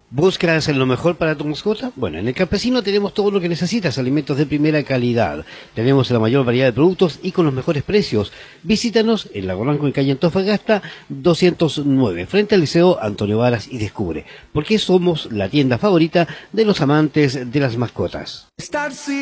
¿Buscas lo mejor para tu mascota? Bueno, en El Campesino tenemos todo lo que necesitas, alimentos de primera calidad. Tenemos la mayor variedad de productos y con los mejores precios. Visítanos en Lago Blanco, en calle Antofagasta 209, frente al Liceo Antonio Varas, y descubre por qué somos la tienda favorita de los amantes de las mascotas.